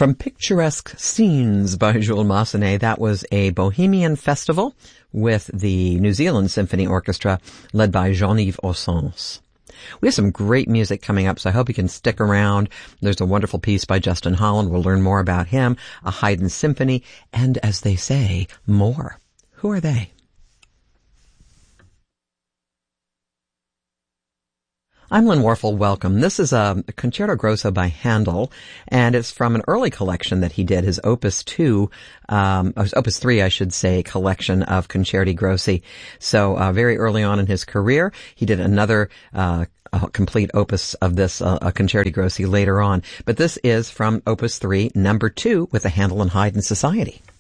From Picturesque Scenes by Jules Massenet, that was a Bohemian festival with the New Zealand Symphony Orchestra led by Jean-Yves Ossens. We have some great music coming up, so I hope you can stick around. There's a wonderful piece by Justin Holland. We'll learn more about him, a Haydn symphony, and as they say, more. Who are they? I'm Lynn Warfel. Welcome. This is a Concerto Grosso by Handel, and it's from an early collection that he did, his Opus 3, I should say, collection of Concerti Grossi. So, very early on in his career, he did another, a complete opus of this, a Concerti Grossi later on. But this is from Opus 3, number 2, with the Handel and Haydn Society.